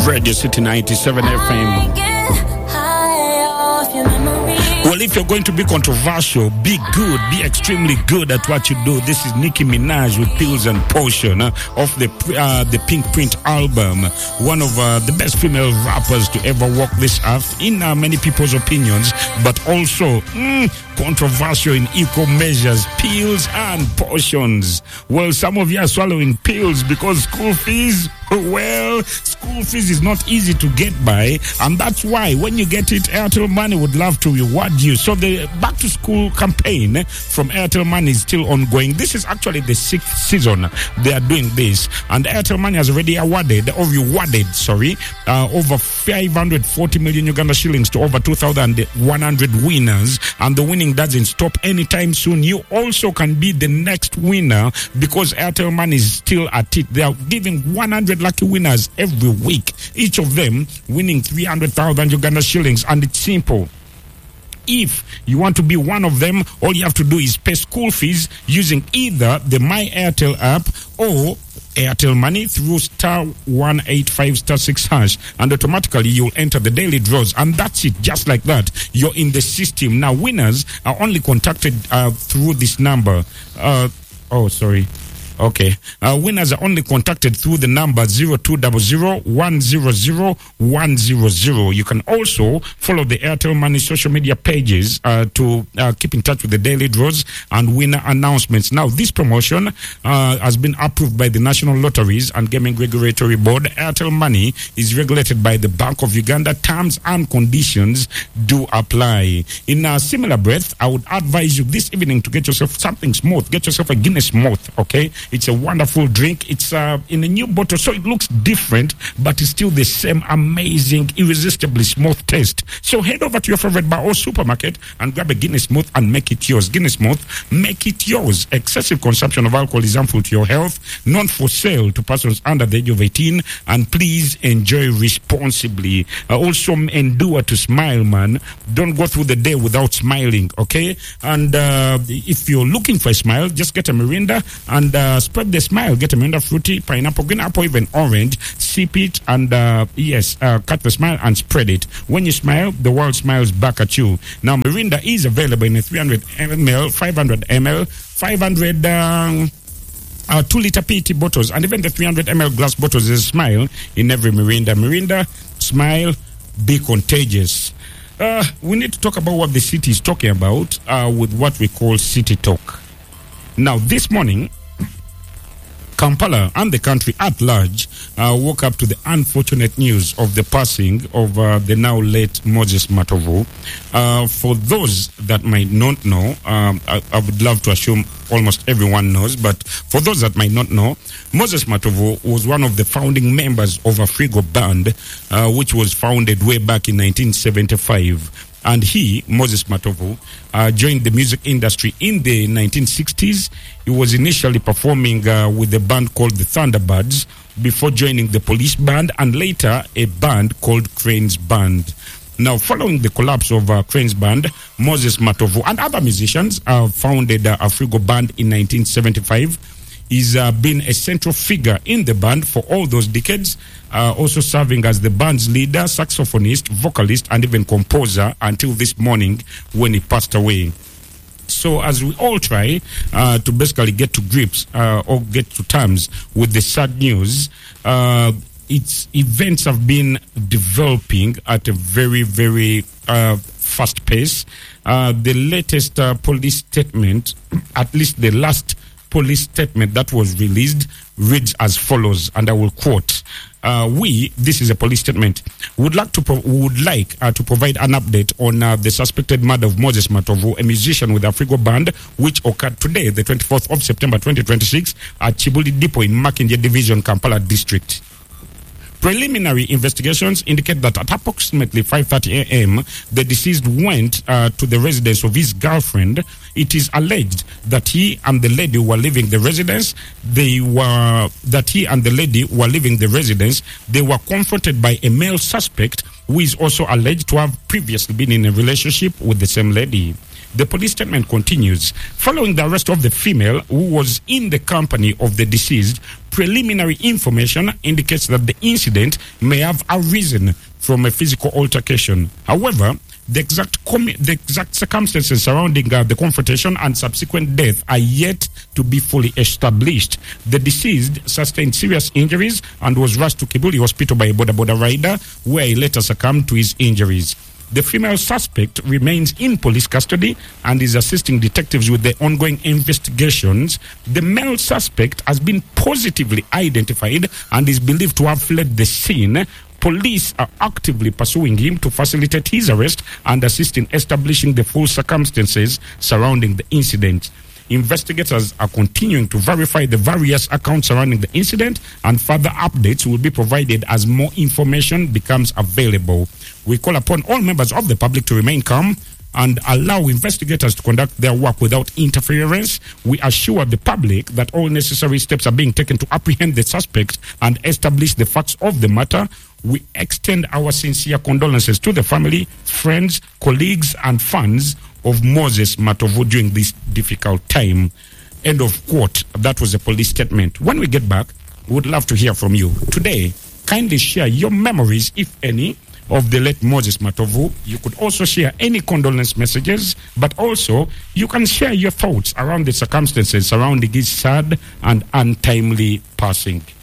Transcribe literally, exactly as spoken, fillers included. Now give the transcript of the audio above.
Radio City ninety-seven F M. Well, if you're going to be controversial, be good, be extremely good at what you do. This is Nicki Minaj with Pills and Potion uh, off the uh, the Pink Print album. One of uh, the best female rappers to ever walk this earth, in uh, many people's opinions, but also mm, controversial in equal measures. Pills and potions. Well, some of you are swallowing pills because school fees, well, school fees is not easy to get by, and that's why when you get it, Airtel Money would love to reward you. So the back to school campaign from Airtel Money is still ongoing. This is actually the sixth season they are doing this, and Airtel Money has already awarded or rewarded, sorry, uh, over five hundred forty million Uganda shillings to over two thousand one hundred winners, and the winning doesn't stop anytime soon. You also can be the next winner because Airtel Money is still at it. They are giving one hundred lucky winners every week, each of them winning three hundred thousand Uganda shillings, and it's simple. If you want to be one of them, all you have to do is pay school fees using either the My Airtel app or Airtel Money through star one eight five star six hash, and automatically you'll enter the daily draws, and that's it. Just like that, you're in the system. Now, winners are only contacted uh, through this number. Uh, oh, sorry. Okay. Uh, winners are only contacted through the number zero two zero zero one zero zero one zero zero. You can also follow the Airtel Money social media pages uh, to uh, keep in touch with the daily draws and winner announcements. Now, this promotion uh, has been approved by the National Lotteries and Gaming Regulatory Board. Airtel Money is regulated by the Bank of Uganda. Terms and conditions do apply. In a similar breath, I would advise you this evening to get yourself something smooth. Get yourself a Guinness Smooth, okay? It's a wonderful drink. It's uh, in a new bottle, so it looks different, but it's still the same amazing, irresistibly smooth taste. So head over to your favorite bar or supermarket and grab a Guinness Smooth and make it yours. Guinness Smooth, make it yours. Excessive consumption of alcohol is harmful to your health, not for sale to persons under the age of eighteen, and please enjoy responsibly. Uh, also, endure to smile, man. Don't go through the day without smiling, okay? And uh, if you're looking for a smile, just get a Mirinda and uh, spread the smile. Get a Mirinda fruity, pineapple, green apple, even orange. Sip it and uh, yes, uh, cut the smile and spread it. When you smile, the world smiles back at you. Now, Mirinda is available in a three hundred milliliters, five hundred milliliters, five hundred um, uh, two liter P E T bottles, and even the three hundred milliliter glass bottles. There's a smile in every Mirinda. Mirinda, smile, be contagious. Uh, we need to talk about what the city is talking about uh, with what we call City Talk. Now, this morning, Kampala and the country at large uh, woke up to the unfortunate news of the passing of uh, the now late Moses Matovu. Uh, for those that might not know, um, I, I would love to assume almost everyone knows, but for those that might not know, Moses Matovu was one of the founding members of Afrigo Band, uh, which was founded way back in nineteen seventy-five. And he, Moses Matovu, uh, joined the music industry in the nineteen sixties. He was initially performing uh, with a band called the Thunderbirds before joining the Police Band and later a band called Cranes Band. Now, following the collapse of uh, Cranes Band, Moses Matovu and other musicians uh, founded uh, Afrigo Band in nineteen seventy-five. He's uh, been a central figure in the band for all those decades, uh, also serving as the band's leader, saxophonist, vocalist, and even composer until this morning when he passed away. So as we all try uh, to basically get to grips uh, or get to terms with the sad news, uh, its events have been developing at a very, very uh, fast pace. Uh, the latest uh, police statement, at least the last police statement that was released, reads as follows, and I will quote: uh, we, this is a police statement, would like to pro- would like uh, to provide an update on uh, the suspected murder of Moses Matovu, a musician with Afrigo Band, which occurred today, the twenty-fourth of September twenty twenty-six, at Chibuli Depot in Makinje Division, Kampala District. Preliminary investigations indicate that at approximately five thirty a.m., the deceased went uh, to the residence of his girlfriend. It is alleged that he and the lady were leaving the residence. They were that he and the lady were leaving the residence. They were confronted by a male suspect who is also alleged to have previously been in a relationship with the same lady. The police statement continues. Following the arrest of the female who was in the company of the deceased, preliminary information indicates that the incident may have arisen from a physical altercation. However, the exact com- the exact circumstances surrounding uh, the confrontation and subsequent death are yet to be fully established. The deceased sustained serious injuries and was rushed to Kibuli Hospital by a Boda Boda rider, where he later succumbed to his injuries. The female suspect remains in police custody and is assisting detectives with the ongoing investigations. The male suspect has been positively identified and is believed to have fled the scene. Police are actively pursuing him to facilitate his arrest and assist in establishing the full circumstances surrounding the incident. Investigators are continuing to verify the various accounts surrounding the incident, and further updates will be provided as more information becomes available. We call upon all members of the public to remain calm and allow investigators to conduct their work without interference. We assure the public that all necessary steps are being taken to apprehend the suspect and establish the facts of the matter. We extend our sincere condolences to the family, friends, colleagues, and fans of Moses Matovu during this difficult time. End of quote. That was a police statement. When we get back, we would love to hear from you. Today, kindly share your memories, if any, of the late Moses Matovu. You could also share any condolence messages, but also you can share your thoughts around the circumstances surrounding his sad and untimely passing.